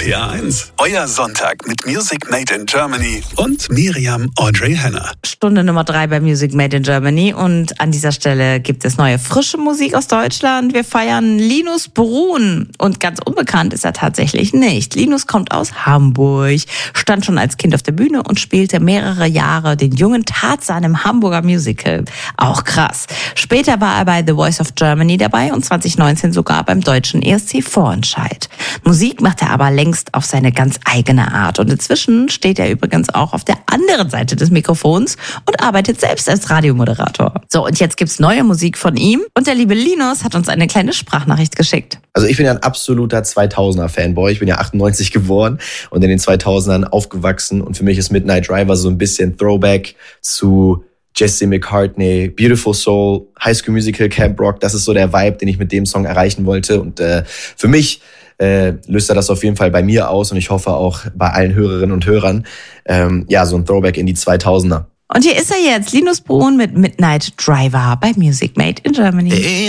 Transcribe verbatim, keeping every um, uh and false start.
R P R eins, euer Sonntag mit Music Made in Germany und Miriam Audrey Henner. Stunde Nummer drei bei Music Made in Germany und an dieser Stelle gibt es neue frische Musik aus Deutschland. Wir feiern Linus Bruhn und ganz unbekannt ist er tatsächlich nicht. Linus kommt aus Hamburg, stand schon als Kind auf der Bühne und spielte mehrere Jahre den jungen Tarzan im Hamburger Musical. Auch krass. Später war er bei The Voice of Germany dabei und zwanzig neunzehn sogar beim deutschen E S C Vorentscheid. Musik macht er aber längst auf seine ganz eigene Art und inzwischen steht er übrigens auch auf der anderen Seite des Mikrofons und arbeitet selbst als Radiomoderator. So, und jetzt gibt's neue Musik von ihm und der liebe Linus hat uns eine kleine Sprachnachricht geschickt. Also ich bin ja ein absoluter zweitausender-Fanboy. Ich bin ja achtundneunzig geboren und in den zweitausendern aufgewachsen und für mich ist Midnight Driver so ein bisschen Throwback zu Jesse McCartney, Beautiful Soul, High School Musical, Camp Rock. Das ist so der Vibe, den ich mit dem Song erreichen wollte und äh, für mich äh, löst er das auf jeden Fall bei mir aus und ich hoffe auch bei allen Hörerinnen und Hörern. Ähm, ja, so ein Throwback in die zweitausender. Und hier ist er jetzt, Linus Bruhn mit Midnight Driver bei Music Made in Germany.